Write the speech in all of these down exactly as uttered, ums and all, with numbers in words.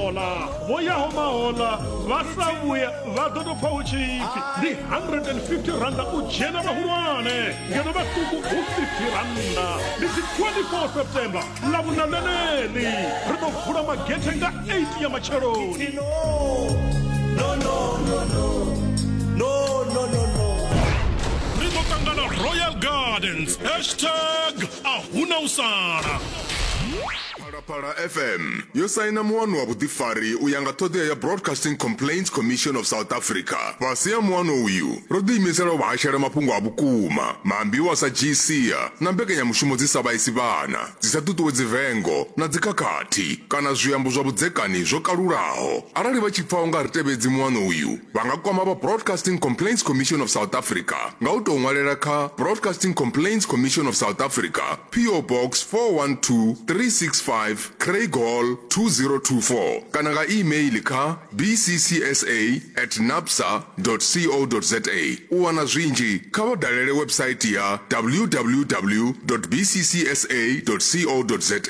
hola voya homa hola vasavuya vadodofa uchifi ndi one hundred fifty randa ujena vahulwane ngeno vatuku u fifty randa ndi twenty-fourth September lavunaleleli ritovula magete nga eight ya macheloni. No, no, no, no, no, no, no, no. Ritokangana Royal Gardens hashtag ahuna usana. Para F M yo saina muano wa butifari uyanga todea ya Broadcasting Complaints Commission of South Africa pasi ya muano uyu rodi imisera wa hashara mapungu abukuma maambiwa sa G C ya na mbeke ya mushumo zisaba isibana zisatutuwe zivengo na zikakati kana zuyambu zwa budzekani zwo kaluraho arali vachipfa unga ritebedzi muano uyu vanga kwama ba Broadcasting Complaints Commission of South Africa nga utonwalela kha Broadcasting Complaints Commission of South Africa P O Box four one two three six five Craig Hall two zero two four kana ga email ka b c c s a at napsa dot co dot za uwana zwinji kha dalele website ya w w w dot b c c s a dot co dot za.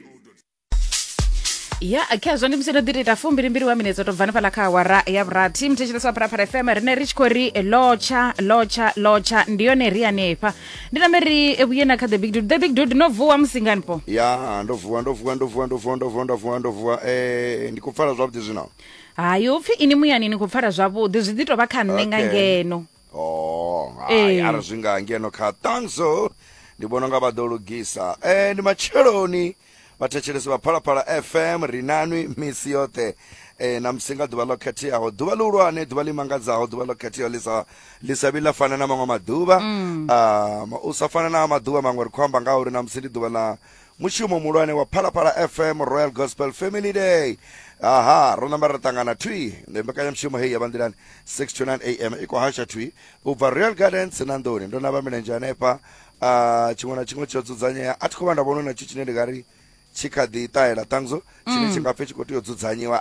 ya akazwa ndi msino dirita fumbiri mbiri wa minezo tovana pala kha wara ya vrati mtecheleso para para F M rine rich kori locha locha locha ndiyo ne ria nepa ndina meri ebuyena kha the big dude the big dude no vuwa msingani po ya ndovuwa ndovuwa ndovuwa ndovuwa ndovuwa ndovuwa ndovuwa eh ndikufara zwavudi zwino hayo pfi ini muyani ni kupfara zwavudi zvidito vakhanenga ngeno oh ai ara zwinga ngeno kha tanzo ndibona nga badolugisa eh ndi macheloni vatechelesi va Phalaphala F M rinanwi misi yote eh, na msinga duva lo khethiaho duva lulwane duva limangadzaho duva lo khethiaho lisa lisavila fana na mangwe maduva mm. uh, usafana na maduva mangwe ri khomba nga uri na msindi duva la mushumo mulwane wa Phalaphala F M Royal Gospel Family Day. Aha ro namba ratangana twi ndembekanya mshumo hei yabandilani six to nine a m iko hasha twi uva Royal Gardens nandoni ndo naba menenjana epa uh, chimona chimwe chodzudzanya atikho vanda vonona chichinende gari chikadi taela tanzo chine chingapfe chikoti yodzudzayiwa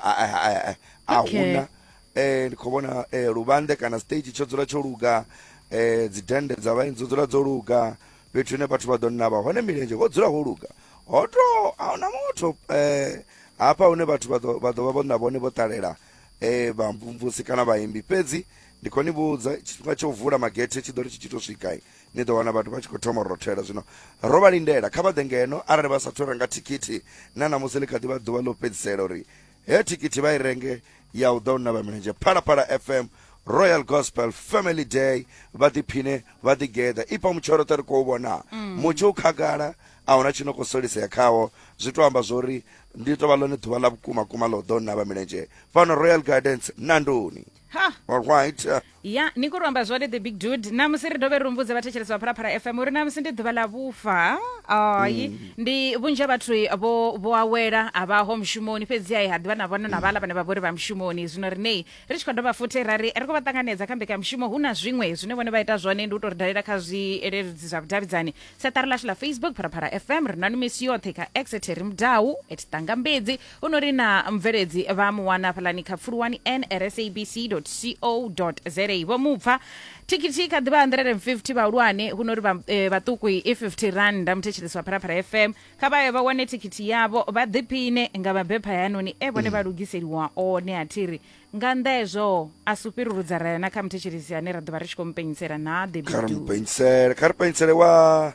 ahuna eh ndikobona eh rubande kana stage chodzula choluga eh dzidende dzavainzodzula dzoluga bethu ne bathu vadonna ba hone milenje vodzula holuga hoto auna moto eh apa une bathu vado vado vabona bone botalela eh bambumvusi kana vaimbi pedzi ndikoni budza chifika chovula magete chidori chichitosvikai nido wana bathu vachikotoma rotera zvino roba lindela kha badengeno arali vasatora nga tikiti nana muselikati va duva lo pedzisela ri he tikiti va irenge ya udona va manager Phalaphala F M Royal Gospel Family Day vadiphine vadigeda ipa muchoro tari ko bona mucho khagala auna chino kosolisa yakhawo zvitoamba zvori ndito valone duva la bukuma kuma lo dona va manager pano Royal Gardens nandoni ha all right uh, ya nikuramba zvode the big dude namusiri dove rumbudze vatecheleswa Phalaphala F M uri namusindi duva la vufa ai mm. ndi vunja vathu vo voawela avaho mshumoni fedzi ai hadva na vona na vala pane vavori va mshumoni zvino rinei richikondova futi rari riko vatanganedza kambe ka mshumo huna zvimwe zvine vone vaita zvone ndi utoridalela kha zvieredzi zva vudavhidzani setari lasho la Facebook Phalaphala F M rinani misi yothe kha Exeter mdau etitangambedzi unori na mveredzi vamuwana phalani kha fuluwani n r s a b c dot co dot za vo mupfa tikiti kha ḓivha one hundred fifty vhahulwane hunori vhaṱuku i fifty rand muthetsheleso wa Phalaphala F M kha vha vha wane tikiti yavo vha ḓiphine nga mabepha yanoni e vhone vha lugiseliwa one athiri nga ndezwo asupirurudza rana kha muthetsheleso ane ra ḓivha ri tshi khou mpenyisela na the big dude mpenyisela kha ri penyisele wa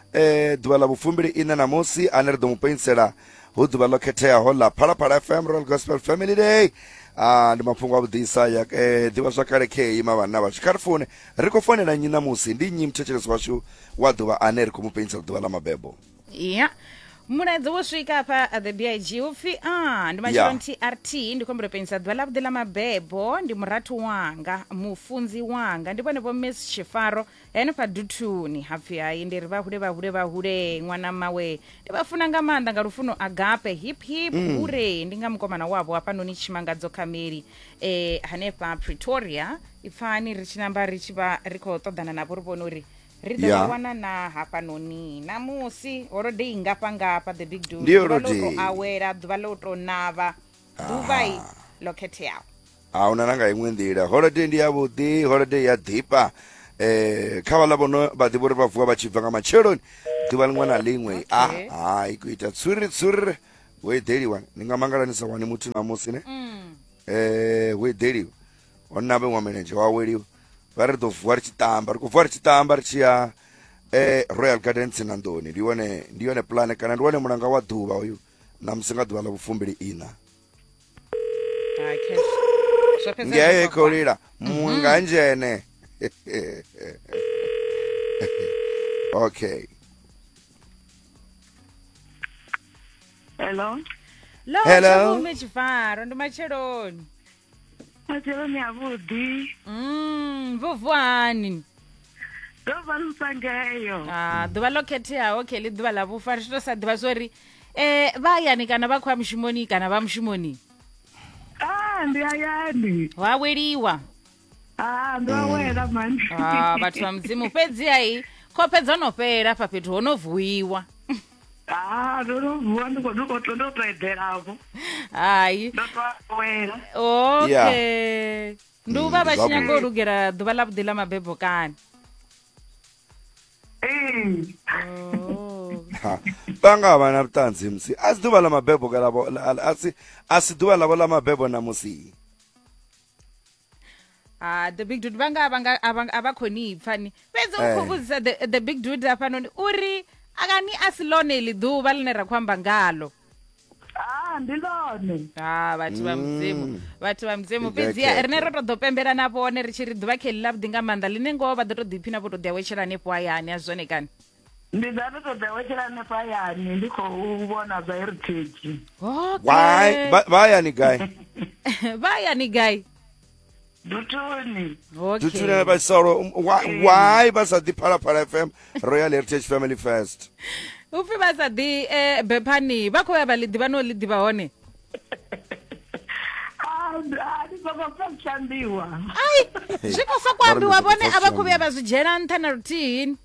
eh ḓuvha la vhufumbili ina na musi ane ri ḓo mupenyisela hu ḓuvha ḽo khetheaho la Phalaphala F M Royal Gospel Family Day. Ah ndi mafhungo a vhudisa ya eh ḓivha zwakale khe ima vhana vha tshikari fone ri khou fonela nyi namusi ndi nyi mthetshelesi washu wa ḓuvha ane ri khou mupenyisa ḓuvha la mabebo ya mulaedza wo swika pa at the B I G upfi ah ndi machon T R T ndi khombela pensa ḓuvha la vhuḓi la mabebo ndi murathu wanga mufunzi wanga ndi vhone vho Miss Shifaro ene pa duthuni hapfi hayi ndi ri vha hule vha hule vha hule ṅwana mawe ndi vhafuna nga maanḓa nga lufuno agape hip hip hure ndi nga mkomana wavo hapa noni chimangadzo khameli eh hanepa Pretoria ifani ri chinamba ri chiva ri khou ṱoḓana navho ri vhona uri ri ḓo yeah. wana na hapa noni namusi holiday ingafha ngafha the big dude ḓuvha ḽo to awela ḓuvha ḽo to nava ḓuvha i ḽo khetheaho a una nanga iṅwe nḓila holiday ndi yavhuḓi holiday ya ḓipa eh kha vhala vhono vha ḓivha uri vha vuwa vha tshi bva nga matsheloni ḓuvha ḽiṅwe na ḽiṅwe ah hayi ku ita tsuri tsuri we deliwa ninga mangalanisa wani mutu na musi ne Mm. eh we deliwa onna be wameneje waweliwa vari to vuari chitamba ri kuvuari chitamba richiya eh Royal Gardens na ndoni ndione ndione plan kana ndione mulanga wa dhuva uyu na musinga dhuva la vufumbili ina Okay. Zvapedza ngiyaye zvakakwana. kolira munganjene okay Hello. Lo, Hello. chakume chivharo ndimacheloni. Machelo ni avudi. Mm, vuvwani. Dova lusangeyo. Ah, dhuva lo khetheaho kheli dhuva la vufa ri tosadhiva swori eh vayani kana va khwa mushumoni kana va mushumoni Ah, ndi ayani. waweliwa. Ah, ndo awela man. Ah, vathu va mudzimu fedzi hai khopedza nopera pa fhethu honovhuyiwa. Ah, ndo ndo vuwa ndiko ndiko ndo toederapo. Hai. Ndo toawela. Okay. Nduva va Zvabwino. chinyangolugera dhuva la vudi la mabhebho kani. Eh. Oh. ha banga vana vutanzi musi asi dhuva la mabhebho kalavo asi asi dhuva lavo la mabhebho na musi Ah, the big dude vanga vanga avakhoni pfani fedzi Eh. ukhuvuzisa the, the big dude afanoni uri akani asilone ili dhuva line ra khwamba ngalo. Ah, ndilone. Ah, vathu va mudzimu vathu va mudzimu Exactly. fedzia rine ro to ḓo pembela na vone ri tshi ri ḓuvha kheli la vhuḓi nga maanḓa line ngoho vha ḓo to ḓiphina vo to ḓi awetshela hanefho hayani a zwone kani. Ndi da to dewetshela ne payani ndiko ubona za heritage. why Ba- vayani guy vayani gai. Dutuni. duthuna Okay. basoro why why basathi phalaphala F M Royal Heritage Family First upfi va sa ḓi eh, bephani va khou ya vha ḽi ḓivha no ḽi ḓivha hone. Ah, ndiko kwa kushandiwa. ai zwi khou sokou ambiwa Mara vone ndi a vha khou khou vhuya vha zwi dzhena nṱha na luthihini.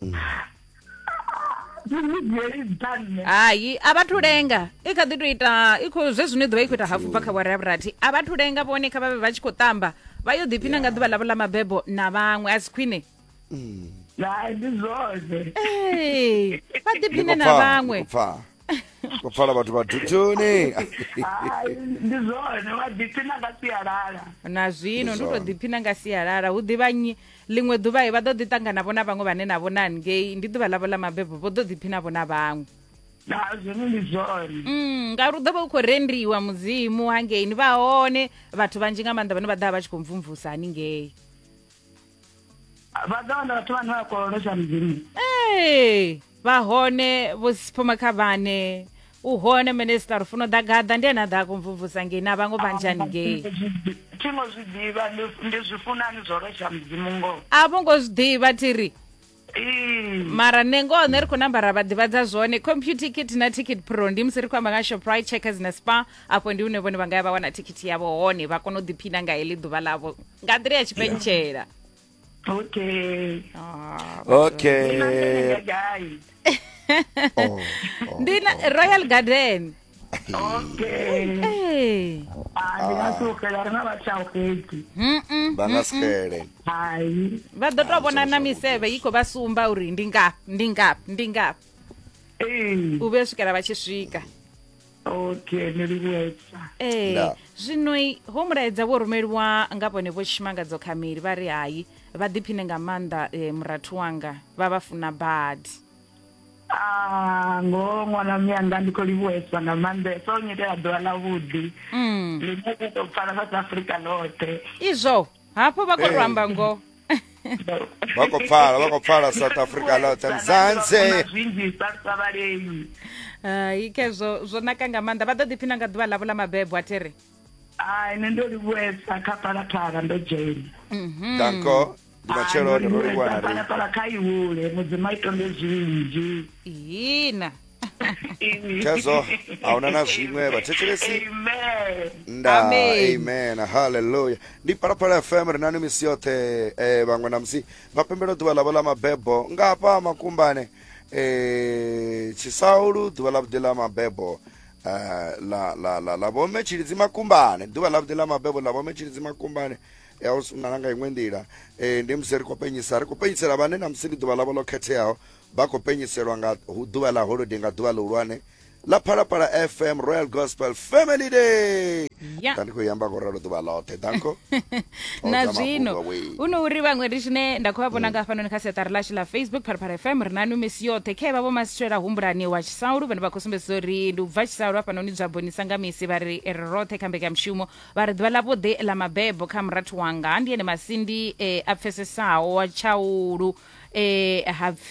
Ndiri done. hai a vha thu lenga i kha ḓi to ita i khou zwezwi ḓuvha i khou ita hafu bva kha vhora ya vhurathi a vha thu lenga vhone kha vha vhe vha tshi khou tamba vha yo ḓiphina nga ḓuvha ḽavho ḽa mabebo na vhaṅwe a si khwine. Hayi ndizone. Ee, vha ḓiphine na Ndikupfa, vhaṅwe. ndikupfa. Kupfala vhathu vha duthuni Hayi ndizone wadipina nga sialala. na zwino ndi to Zwone. ḓiphina nga sialala hu ḓivha nnyi ḽiṅwe ḓuvha i vha ḓo ḓi ṱangana vho na vhaṅwe vhane na vho na haningei ndi ḓuvha ḽavho ḽa mabebo vho ḓo ḓiphina vho na vhaṅwe. Na zwino ndizone. Mm, ngauri u ḓo vha u khou rendiwa mudzimu hangeini vha hone vhathu vhanzhi nga maanḓa vhane vha ḓa vha tshi khou mvumvusa haningei. Vadaona vhathu vane vha kolonosha mudzimu. Ee, vha hone vho Sipho Makhavane u hone minister ufuna u ḓa gaḓa ndi ene a ḓa a khou mvumvusa ngei na vhaṅwe vhanzhi haningei. Thingo zwiḓivha ndi zwifunani zwo losha mudzimu ngoho. a vho ngo zwi ḓivha thiri Ee. mara nne ngoho nṋe ri khou namba ra vha ḓivhadza zwone computer kit na ticket pro ndi musi ri khou amba nga Shoprite Checkers na Spar afho ndi hune vhone vha nga ya vha wana thikhithi yavho hone vha kona u ḓiphina nga heḽi ḓuvha ḽavho nga nḓila ya tshipentshela. Okay. Ah, okay Gai. oh, oh. ndi na Royal Garden. Okay. Eh. Ah, ndingasukela rina vachaukheti. Mm -mm. bangasikele Hayi. vha ḓo tou vhona na misevhe i khou vha sumba uri ndi ngafhi ndi ngafhi ndi ngafhi Ee. u vhuya u swikela vha tshi swika. Okay, nilikuwetsa. ee Da. zwino i- ho mulaedza vho rumeliwa nga vhone vho tshimangadzo khamili vha ri hayi vha ḓiphine nga maanḓa eh, murathu wanga vha vha funa badi. Ah, ngoho ṅwana muyanga ndiko liwesa nga maanḓa so nyitela ḓuvha ḽa vhuḓi. Mm. Line ḓo tou pfala South Africa ḽoṱhe. izwo hafho vha khou tou amba ngoho. vako pfala vako pfala South Africa ḽoṱhe mzanze Zwinzhi sa vhaleni. hai khezwo zwo naka nga maanḓa vha ḓo ḓiphina nga ḓuvha ḽavho ḽa mabebo a there. Ai, nṋe ndo liwesa kha phalaphala ndo dzhena. danko ndi matshelo ndo ri wana ri Phalaphala kha ihule mudzima itonde zwinzhi. ihina kezo ahuna na zwiṅwe vhathetshelesi Amen. nda Amen. amen haleluya ndi Phalaphala F M ri na misi yoṱhe eh vhaṅwe na musi vha pembela ḓuvha ḽavho ḽa mabebo nga hafha makumbane eh Tshisaulu ḓuvha ḽa vhuḓi ḽa mabebo eh la la la la vho Metshilidzi makumbane ḓuvha ḽa vhuḓi ḽa mabebo la vho Metshilidzi makumbane ya u suna nga iṅwe nḓila eh ndi musi ri khou penyisa ri khou penyisela vhane na musi ndi ḓuvha ḽavho ḽo khetheaho vha khou penyiselwa nga hu- ḓuvha ḽa holiday nga ḓuvha ḽihulwane la Phalaphala F M Royal Gospel Family Day. Yeah. Tandiko yamba koralo tu balote danko. Na zwino uno uri vamwe rishine ndakuvavona nga fanoni kasetari lashi la Facebook Phalaphala F M rinani misi yote ke vavo masitwera humburani wa chisauru vanhu vakusumbesori ndubva chisauru apanoni dzvabonisa nga misi vari rote kambe ka mshumo vari dhiva lavo de la mabebo kamrati wanga ndiye nemasindi eh, apfesesawo wa chauru eh,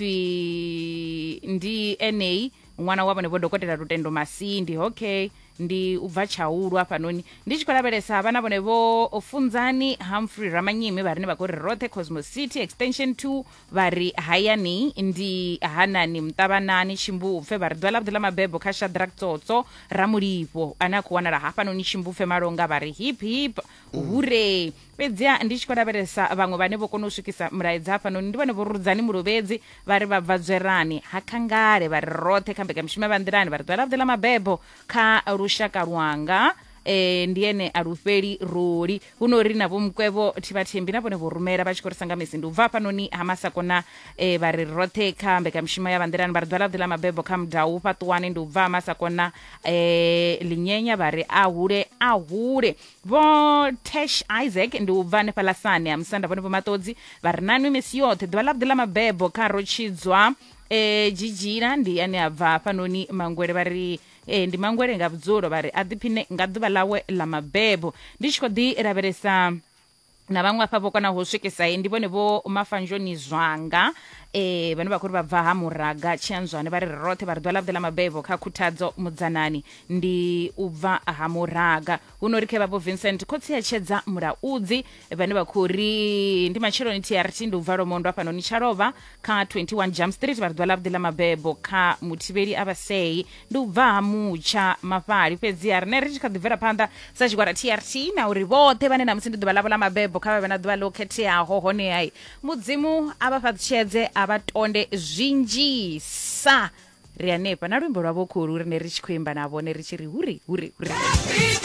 hapfi ndi N A mwana wavo nevodhokotera Rutendo Masindi. Okay, ndi ubva chauru apanoni ndichikolaberesa vana vo nevo Funzani Humphrey Ramanyimi vari nevakuri Rothe Cosmos City extension two vari Hayani ndi Hanani Mtavanani Chimbufe vari dwala bdela mabebo ka Shadrack Tsotso Ramulipo ana kuwana ra hapanoni Chimbufe Maronga vari hip hip hure pedzia ndichikolaberesa vamwe vane vokona usvikisa muraidza apanoni ndi vane vorudzani murovedzi vari vabvadzverani hakangare vari Rothe kambe kamshima vandirani vari dwala bdela mabebo ka rushaka rwanga eh, ndiene aruferi rori unori navo mukwevo tivatembi navo nevorumera vachikorisanga misi ndubva panoni hamasakona eh, vari Rothe kambe kamshima yavandirani vari dwala bdela mabebo kamdau patuwane ndubva hamasakona eh, linyenya vari ahure ahure vo Tesh Isaac ndubva nepalasani amsanda vone vomatodzi vari nani misi yote dwala bdela mabebo karochidzwa eh, jijira ndiane abva panoni mangwere vari eh, ndi mangwere nga bdzuro vari adipine nga dhuva lawe la mabebo ndichikodi raveresa na vamwe apa vokona hosvikisai ndivone vo Mafanjoni Zwanga eh vanhu vakuri vabva hamuraga chianzwane vari Rothe vari dwala bdela mabebo kakutadzo mudzanani ndi ubva hamuraga unorike vapo Vincent kotsi yachedza muraudzi vanhu vakuri ndi machironi T R T ndubva romondo apanoni charova ka twenty-one Jump Street vari dwala bdela mabebo ka mutiveri avasei ndubva hamucha mafari pedzi ari neri chikadhivera panda sachigwara T R T na uri vote vane namusindi dwala bdela mabebo kava vana dwala lokete aho hone hai mudzimu abafadzchedze avatonde zvinji sa rianepa na rwimbo rwavo kuru rine richikwemba navo nerichiri huri huri huri